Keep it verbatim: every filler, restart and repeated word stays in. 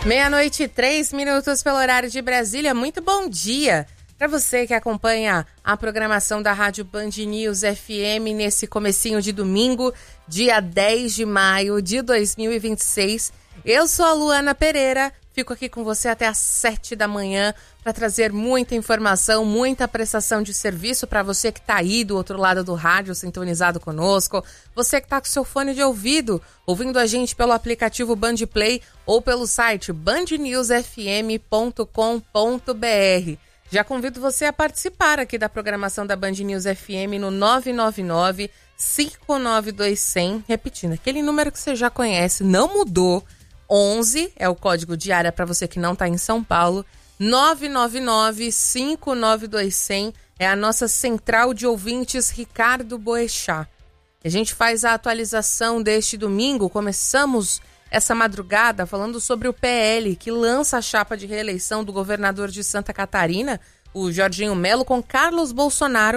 Meia-noite e três minutos pelo horário de Brasília. Muito bom dia para você que acompanha a programação da Rádio Band News F M nesse comecinho de domingo, dia dez de maio de dois mil e vinte e seis. Eu sou a Luana Pereira, fico aqui com você até às sete da manhã para trazer muita informação, muita prestação de serviço para você que está aí do outro lado do rádio, sintonizado conosco, você que está com seu fone de ouvido, ouvindo a gente pelo aplicativo Band Play ou pelo site band news f m ponto com ponto b r. Já convido você a participar aqui da programação da Band News F M no nove nove nove, cinco nove dois, zero zero, repetindo, aquele número que você já conhece, não mudou, onze é o código de área para você que não está em São Paulo, nove nove nove, cinco nove dois, zero zero é a nossa central de ouvintes Ricardo Boechat. A gente faz a atualização deste domingo, começamos essa madrugada falando sobre o P L, que lança a chapa de reeleição do governador de Santa Catarina, o Jorginho Melo, com Carlos Bolsonaro